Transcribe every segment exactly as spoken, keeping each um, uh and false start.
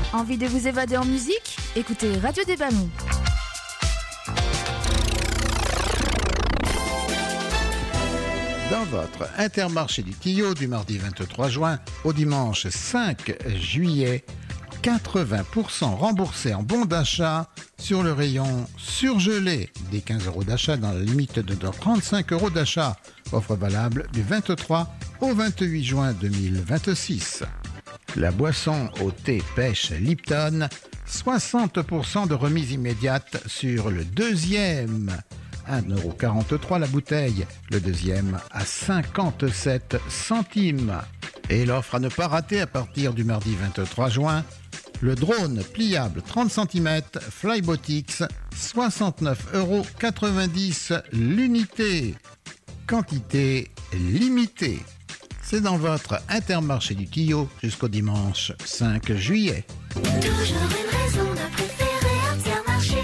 Envie de vous évader en musique? Écoutez Radio des Ballons. Dans votre Intermarché du Tillot du mardi vingt-trois juin au dimanche cinq juillet, quatre-vingts pour cent remboursés en bons d'achat sur le rayon surgelé, des quinze euros d'achat dans la limite de trente-cinq euros d'achat. Offre valable du vingt-trois au vingt-huit juin deux mille vingt-six. La boisson au thé pêche Lipton, soixante pour cent de remise immédiate sur le deuxième. un euro quarante-trois la bouteille, le deuxième à cinquante-sept centimes. Et l'offre à ne pas rater à partir du mardi vingt-trois juin, le drone pliable trente centimètres Flybotix, soixante-neuf euros quatre-vingt-dix l'unité. Quantité limitée. C'est dans votre Intermarché du Tillot jusqu'au dimanche cinq juillet. Toujours une raison de préférer Intermarché.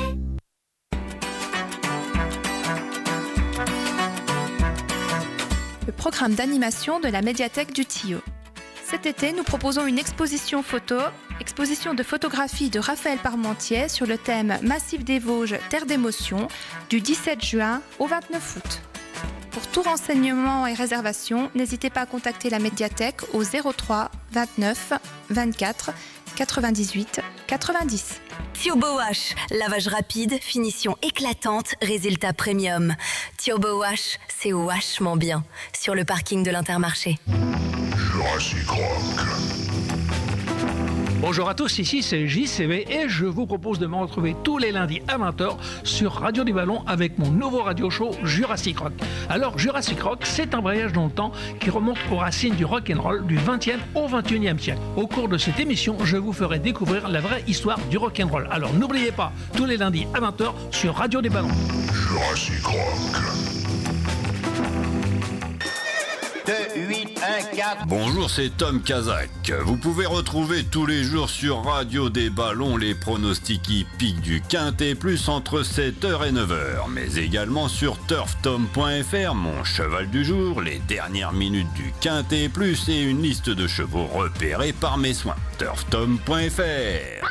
Le programme d'animation de la médiathèque du Tillot. Cet été, nous proposons une exposition photo, exposition de photographie de Raphaël Parmentier sur le thème Massif des Vosges, terre d'émotion, du dix-sept juin au vingt-neuf août. Pour tout renseignement et réservation, n'hésitez pas à contacter la médiathèque au zéro trois vingt-neuf vingt-quatre quatre-vingt-dix-huit quatre-vingt-dix. Turbo Wash, lavage rapide, finition éclatante, résultat premium. Turbo Wash, c'est washement bien. Sur le parking de l'Intermarché. Jurassic Rock. Bonjour à tous, ici c'est J C V et je vous propose de me retrouver tous les lundis à vingt heures sur Radio du Ballon avec mon nouveau radio show Jurassic Rock. Alors Jurassic Rock, c'est un voyage dans le temps qui remonte aux racines du rock'n'roll du vingtième au vingt et unième siècle. Au cours de cette émission, je vous ferai découvrir la vraie histoire du rock'n'roll. Alors n'oubliez pas, tous les lundis à vingt heures sur Radio des Ballons. Jurassic Rock. deux, huit, un, quatre. Bonjour, c'est Tom Kazak. Vous pouvez retrouver tous les jours sur Radio des Ballons les pronostics hippiques du Quintet Plus entre sept heures et neuf heures, mais également sur turf tom point f r, mon cheval du jour, les dernières minutes du Quintet Plus et une liste de chevaux repérés par mes soins. turf tom point f r.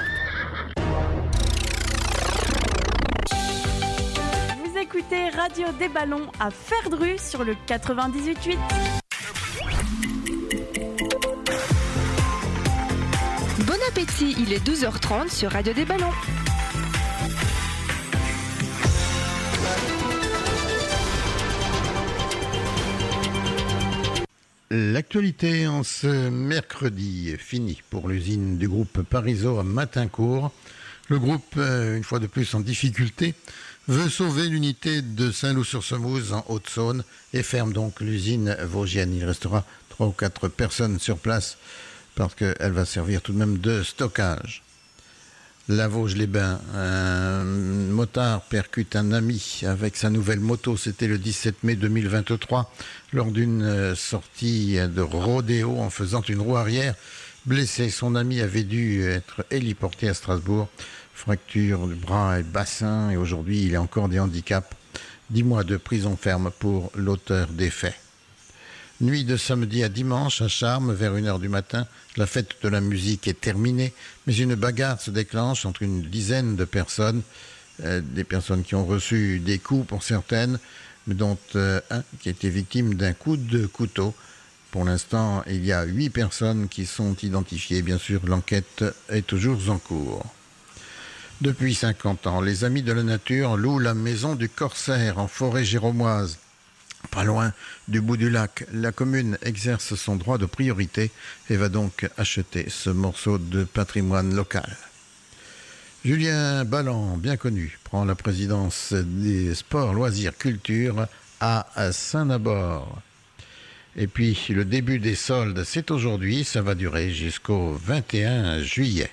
Vous écoutez Radio des Ballons à Ferdru sur le quatre-vingt-dix-huit huit. Bon appétit, il est douze heures trente sur Radio des Ballons. L'actualité en ce mercredi est finie pour l'usine du groupe Parizeau à Matincourt. Le groupe, une fois de plus en difficulté, veut sauver l'unité de Saint-Loup-sur-Semouse en Haute-Saône et ferme donc l'usine vosgienne. Il restera trois ou quatre personnes sur place parce qu'elle va servir tout de même de stockage. La Vosges-les-Bains, un motard percute un ami avec sa nouvelle moto. C'était le dix-sept mai deux mille vingt-trois lors d'une sortie de rodéo en faisant une roue arrière. Blessé, son ami avait dû être héliporté à Strasbourg. Fracture du bras et bassin et aujourd'hui il a encore des handicaps. Dix mois de prison ferme pour l'auteur des faits. Nuit de samedi à dimanche à Charmes, vers une heure du matin, la fête de la musique est terminée, mais une bagarre se déclenche entre une dizaine de personnes, euh, des personnes qui ont reçu des coups pour certaines, mais dont euh, un qui a été victime d'un coup de couteau. Pour l'instant, il y a huit personnes qui sont identifiées. Bien sûr, l'enquête est toujours en cours. Depuis cinquante ans, les Amis de la Nature louent la maison du Corsaire en forêt géromoise. Pas loin du bout du lac, la commune exerce son droit de priorité et va donc acheter ce morceau de patrimoine local. Julien Balland, bien connu, prend la présidence des sports, loisirs, culture à Saint-Nabord. Et puis le début des soldes, c'est aujourd'hui, ça va durer jusqu'au vingt et un juillet.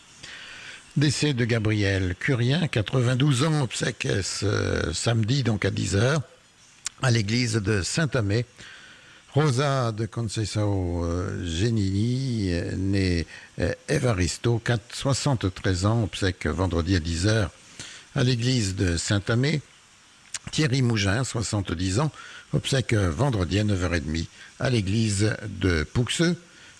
Décès de Gabriel Curien, quatre-vingt-douze ans, obsèques ce samedi, donc à dix heures. À l'église de Saint-Amé. Rosa de Conceição euh, Genini, euh, née euh, Evaristo, soixante-treize ans, obsèque vendredi à dix heures à l'église de Saint-Amé. Thierry Mougin, soixante-dix ans, obsèque vendredi à neuf heures trente à l'église de Pouxeux.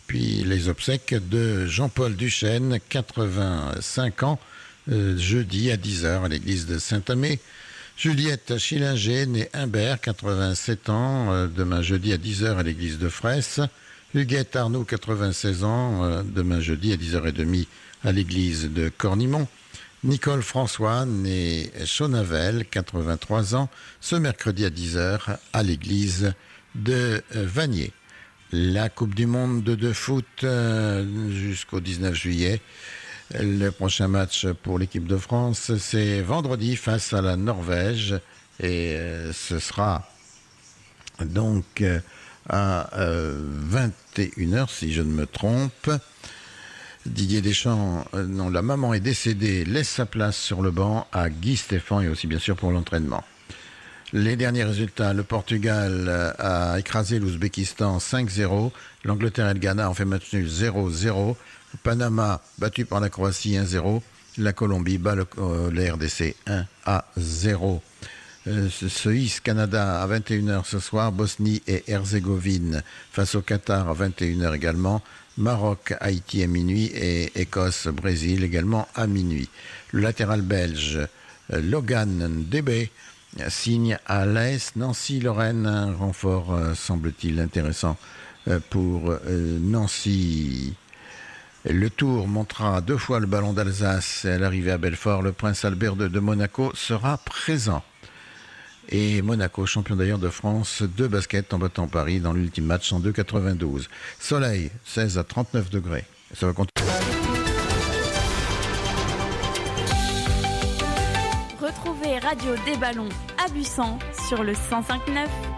puis les obsèques de Jean-Paul Duchesne, quatre-vingt-cinq ans, euh, jeudi à dix heures à l'église de Saint-Amé. Juliette Schillinger, née Humbert, quatre-vingt-sept ans, euh, demain jeudi à dix heures à l'église de Fraisse. Huguette Arnoux, quatre-vingt-seize ans, euh, demain jeudi à dix heures trente à l'église de Cornimont. Nicole François, née Chonavel, quatre-vingt-trois ans, ce mercredi à dix heures à l'église de Vanier. La Coupe du Monde de, de foot euh, jusqu'au dix-neuf juillet. Le prochain match pour l'équipe de France, c'est vendredi face à la Norvège et euh, ce sera donc euh, à euh, vingt et une heures si je ne me trompe. Didier Deschamps, euh, non, la maman est décédée, laisse sa place sur le banc à Guy Stéphane et aussi bien sûr pour l'entraînement. Les derniers résultats, le Portugal a écrasé l'Ouzbékistan cinq zéro, l'Angleterre et le Ghana ont fait match nul zéro zéro, le Panama battu par la Croatie un zéro, la Colombie bat le, euh, le R D C un à zéro. Euh, Suisse-Canada à vingt et une heures ce soir, Bosnie et Herzégovine face au Qatar à vingt et une heures également, Maroc, Haïti à minuit et Écosse-Brésil également à minuit. Le latéral belge euh, Logan Debé signe à l'A S Nancy-Lorraine, un renfort euh, semble-t-il intéressant euh, pour euh, Nancy. Le Tour montera deux fois le ballon d'Alsace à l'arrivée à Belfort. Le prince Albert de, de Monaco sera présent. Et Monaco, champion d'ailleurs de France de basket en battant Paris dans l'ultime match en deux quatre-vingt-douze. Soleil, seize à trente-neuf degrés. Ça va continuer. Retrouvez Radio des Ballons à Busan sur le cent cinq neuf.